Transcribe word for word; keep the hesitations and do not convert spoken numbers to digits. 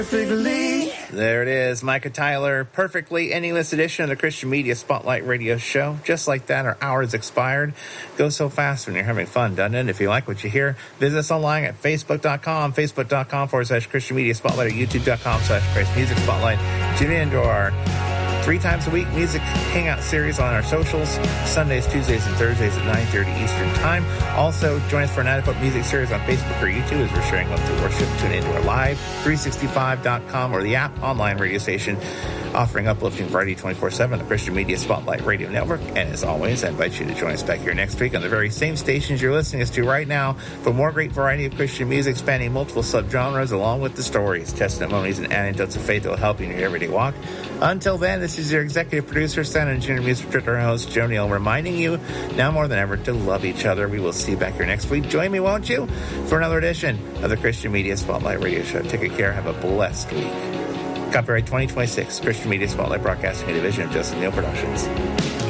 Perfectly. There it is, Micah Tyler, perfectly ending this edition of the Christian Media Spotlight Radio Show. Just like that, our hour has expired. Goes so fast when you're having fun, doesn't it? If you like what you hear, visit us online at facebook dot com, facebook.com forward slash Christian Media Spotlight, or youtube.com slash Christ Music Spotlight. Tune in to our three times a week music hangout series on our socials, Sundays, Tuesdays, and Thursdays at nine thirty Eastern Time. Also, join us for an adequate music series on Facebook or YouTube as we're sharing love to worship. Tune into our live three sixty-five dot com or the app online radio station offering uplifting variety twenty-four seven, the Christian Media Spotlight Radio Network. And as always, I invite you to join us back here next week on the very same stations you're listening to right now for more great variety of Christian music spanning multiple subgenres, along with the stories, testimonies, and anecdotes of faith that will help you in your everyday walk. Until then, this is your executive producer, sound engineer, music director, and host, Joe Neal, reminding you now more than ever to love each other. We will see you back here next week. Join me, won't you, for another edition of the Christian Media Spotlight Radio Show. Take good care. Have a blessed week. Copyright twenty twenty-six, Christian Media Spotlight Broadcasting, a division of Joseph Neal Productions.